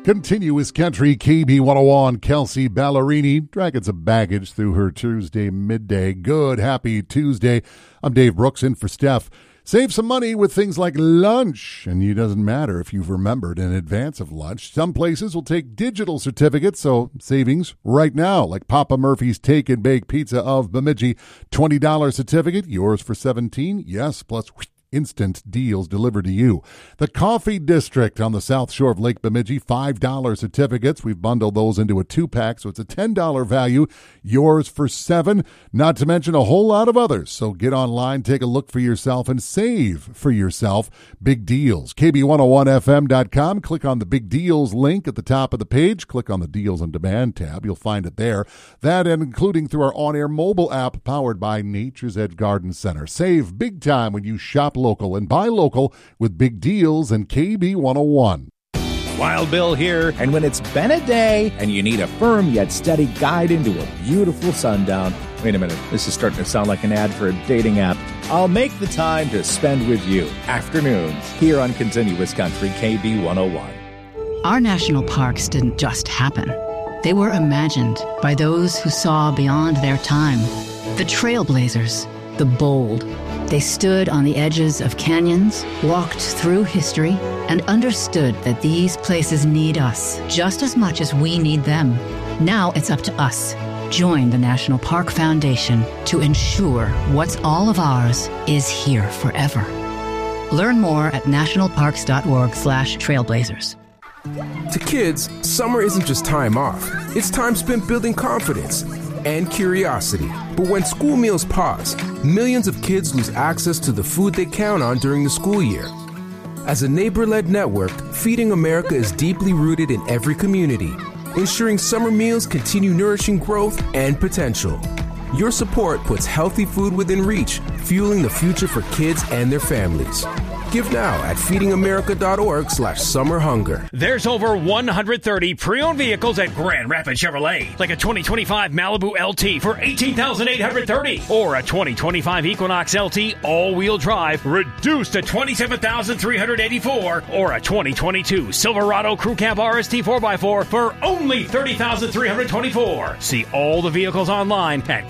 Continuous Country, KB 101, Kelsey Ballerini dragging some baggage through her Tuesday midday. Good, happy Tuesday. I'm Dave Brooks in for Steph. Save some money with things like lunch, and it doesn't matter if you've remembered in advance of lunch. Some places will take digital certificates, so savings right now, like Papa Murphy's Take and Bake Pizza of Bemidji. $20 certificate, yours for $17. Yes, plus instant deals delivered to you. The Coffee District on the south shore of Lake Bemidji, $5 certificates. We've bundled those into a 2-pack, so it's a $10 value, yours for $7, not to mention a whole lot of others. So get online, take a look for yourself, and save for yourself. Big deals. KB101FM.com. Click on the Big Deals link at the top of the page. Click on the Deals on Demand tab. You'll find it there. That and including through our on-air mobile app powered by Nature's Edge Garden Center. Save big time when you shop local and buy local with Big Deals and KB 101. Wild Bill here, and when it's been a day and you need a firm yet steady guide into a beautiful sundown. Wait a minute, this is starting to sound like an ad for a dating app. I'll make the time to spend with you. Afternoons here on Continuous Country KB 101. Our national parks didn't just happen. They were imagined by those who saw beyond their time. The trailblazers, the bold. They stood on the edges of canyons, walked through history, and understood that these places need us just as much as we need them. Now it's up to us. Join the National Park Foundation to ensure what's all of ours is here forever. Learn more at nationalparks.org/trailblazers. To kids, summer isn't just time off. It's time spent building confidence and curiosity. But when school meals pause, millions of kids lose access to the food they count on during the school year. As a neighbor-led network, Feeding America is deeply rooted in every community, ensuring summer meals continue nourishing growth and potential. Your support puts healthy food within reach, fueling the future for kids and their families. Give now at feedingamerica.org/summerhunger. There's over 130 pre-owned vehicles at Grand Rapids Chevrolet, like a 2025 Malibu LT for $18,830, or a 2025 Equinox LT all-wheel drive reduced to $27,384, or a 2022 Silverado Crew Cab RST 4x4 for only $30,324. See all the vehicles online at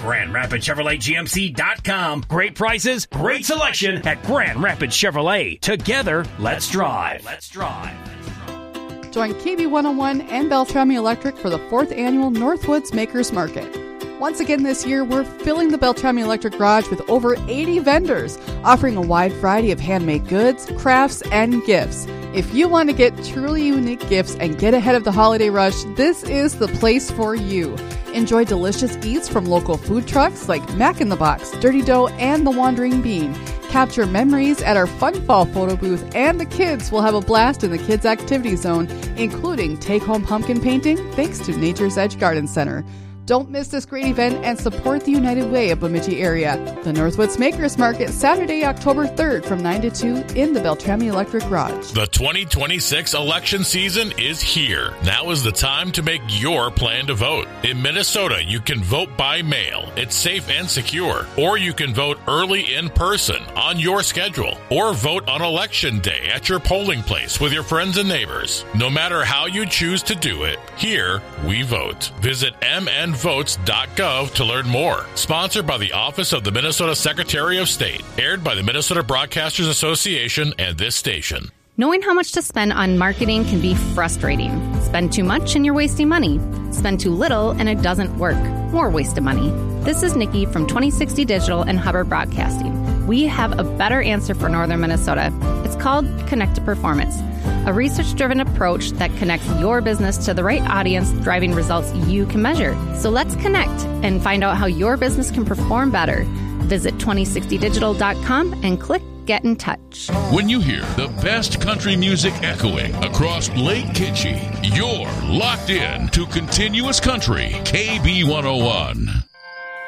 GrandRapidsChevroletGMC.com. Great prices, great selection at Grand Rapids Chevrolet. Together, let's drive. Let's drive. Join KB 101 and Beltrami Electric for the 4th annual Northwoods Makers Market. Once again this year, we're filling the Beltrami Electric Garage with over 80 vendors, offering a wide variety of handmade goods, crafts, and gifts. If you want to get truly unique gifts and get ahead of the holiday rush, this is the place for you. Enjoy delicious eats from local food trucks like Mac in the Box, Dirty Dough, and The Wandering Bean. Capture memories at our Fun Fall photo booth, and the kids will have a blast in the Kids Activity Zone, including take-home pumpkin painting thanks to Nature's Edge Garden Center. Don't miss this great event and support the United Way of Bemidji area. The Northwoods Makers Market, Saturday, October 3rd from 9 to 2 in the Beltrami Electric Garage. The 2026 election season is here. Now is the time to make your plan to vote. In Minnesota, you can vote by mail. It's safe and secure. Or you can vote early in person on your schedule. Or vote on Election Day at your polling place with your friends and neighbors. No matter how you choose to do it, here we vote. Visit mnvotes.gov to learn more. Sponsored by the Office of the Minnesota Secretary of State. Aired by the Minnesota Broadcasters Association and this station. Knowing how much to spend on marketing can be frustrating. Spend too much and you're wasting money. Spend too little and it doesn't work. More waste of money. This is Nikki from 2060 Digital and Hubbard Broadcasting. We have a better answer for Northern Minnesota. It's called Connect to Performance, a research-driven approach that connects your business to the right audience, driving results you can measure. So let's connect and find out how your business can perform better. Visit 2060digital.com and click Get in Touch. When you hear the best country music echoing across Lake Kitchie, you're locked in to Continuous Country, KB 101.